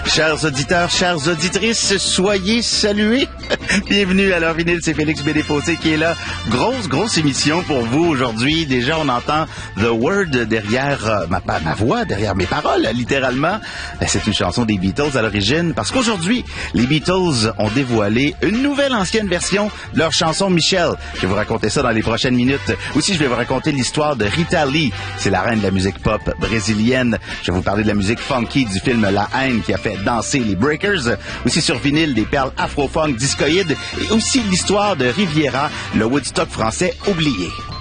Chers auditeurs, chères auditrices, soyez salués. Bienvenue à l'heure vinyle, c'est Félix Bédé-Fossé qui est là. Grosse émission pour vous aujourd'hui. Déjà, on entend The Word derrière ma voix, derrière mes paroles, littéralement. C'est une chanson des Beatles à l'origine, parce qu'aujourd'hui, les Beatles ont dévoilé une nouvelle ancienne version de leur chanson Michelle. Je vais vous raconter ça dans les prochaines minutes. Aussi, je vais vous raconter l'histoire de Rita Lee. C'est la reine de la musique pop brésilienne. Je vais vous parler de la musique funky du film La Haine qui a fait danser les Breakers. Aussi sur vinyle, des perles afro-funk discoïdes. Et aussi l'histoire de Riviera, le Woodstock français oublié.